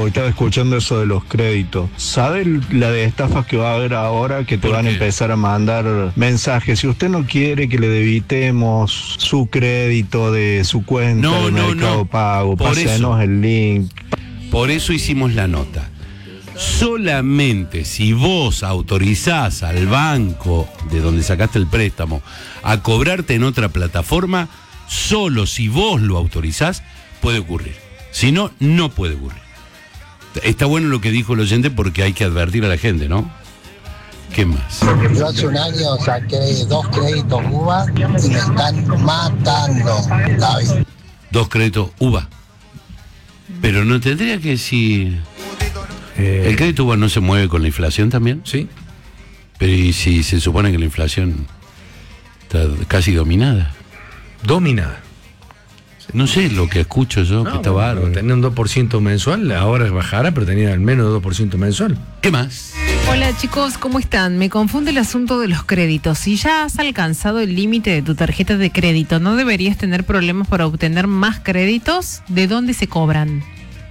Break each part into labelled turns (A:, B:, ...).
A: porque estaba escuchando eso de los créditos. ¿Sabe la de estafas que va a haber ahora? Que te van a empezar a mandar mensajes. Si usted no quiere que le debitemos su crédito de su cuenta de Mercado Pago, pásenos el link.
B: Por eso hicimos la nota. Solamente si vos autorizás al banco de donde sacaste el préstamo a cobrarte en otra plataforma, solo si vos lo autorizás puede ocurrir. Si no, no puede ocurrir. Está bueno lo que dijo el oyente porque hay que advertir a la gente, ¿no? ¿Qué más?
C: Yo hace un año saqué 2 créditos UVA y me están matando, David.
B: 2 créditos UVA. Pero no tendría que decir... ¿El crédito UVA no se mueve con la inflación también?
D: Sí.
B: Pero ¿y si se supone que la inflación está casi dominada?
D: Dominada.
B: No sé, lo que escucho yo, que está bárbaro.
D: Tenía un 2% mensual, ahora bajará, pero tenía al menos 2% mensual.
B: ¿Qué más?
E: Hola chicos, ¿cómo están? Me confunde el asunto de los créditos. Si ya has alcanzado el límite de tu tarjeta de crédito, ¿no deberías tener problemas para obtener más créditos? ¿De dónde se cobran?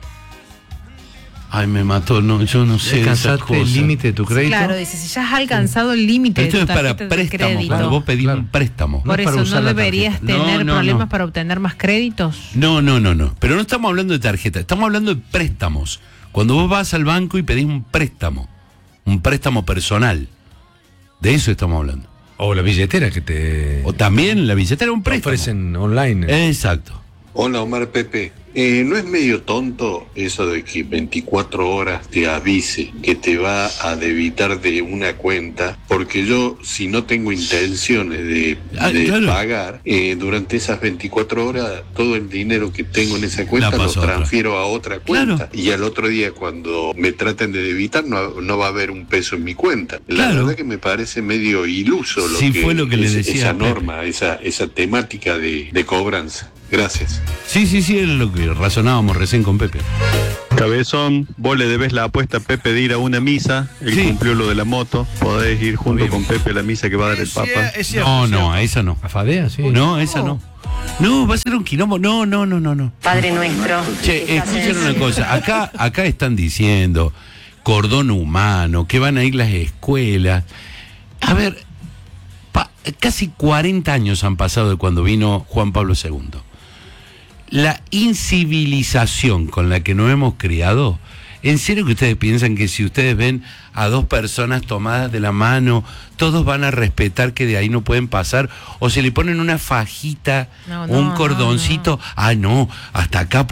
B: Ay, me mató, no, yo no sé.
D: ¿Alcanzaste el límite de tu crédito?
E: Claro, dice, si ya has alcanzado el límite de tu tarjeta de crédito.
B: Esto es para préstamo, cuando vos pedís un préstamo.
E: Por eso, ¿no deberías tener problemas para obtener más créditos?
B: No. Pero no estamos hablando de tarjeta, estamos hablando de préstamos. Cuando vos vas al banco y pedís un préstamo personal. De eso estamos hablando.
D: O la billetera que te...
B: O también la billetera, un préstamo.
D: Ofrecen online.
B: Exacto.
F: Hola Omar Pepe, ¿no es medio tonto eso de que 24 horas te avise que te va a debitar de una cuenta? Porque yo, si no tengo intenciones de pagar, durante esas 24 horas, todo el dinero que tengo en esa cuenta lo transfiero a otra cuenta. Claro. Y al otro día, cuando me traten de debitar, no va a haber un peso en mi cuenta. La verdad que me parece medio iluso
B: fue lo que le decía
F: esa norma, esa temática de cobranza. Gracias.
B: Sí, era lo que razonábamos recién con Pepe.
G: Cabezón, vos le debes la apuesta a Pepe de ir a una misa. Él cumplió lo de la moto. Podés ir junto con Pepe a la misa que va a dar el Papa.
B: No, a esa no.
D: ¿A Fadea? Sí.
B: No, a esa no. No, va a ser un quilombo. No.
H: Padre nuestro.
B: Che, escuchen una cosa. Acá están diciendo cordón humano, que van a ir las escuelas. A ver, casi 40 años han pasado de cuando vino Juan Pablo II. La incivilización con la que nos hemos criado, ¿en serio que ustedes piensan que si ustedes ven a 2 personas tomadas de la mano, todos van a respetar que de ahí no pueden pasar? O se le ponen una fajita, un cordoncito, no, hasta acá